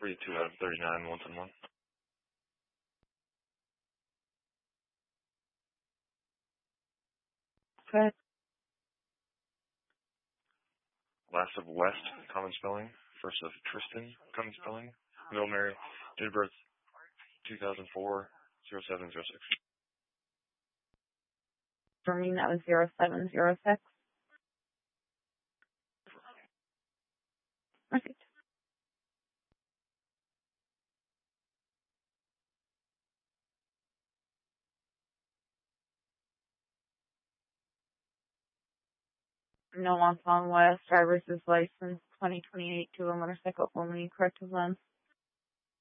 42 out of 39, once and one. Okay. Last of West, common spelling. First of Tristan, common spelling. Middle Mary, date of birth 2004, 0706. For me, that was 0706. Perfect. No one's on West. Driver's license 2028 to a motorcycle only. Corrective lens.